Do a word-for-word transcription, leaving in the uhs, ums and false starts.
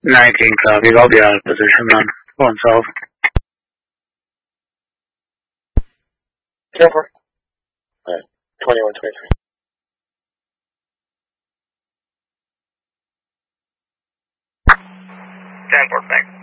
nineteen copy. I'll be out of position then. One south. ten four. Alright, twenty-one twenty-three. ten four, thanks.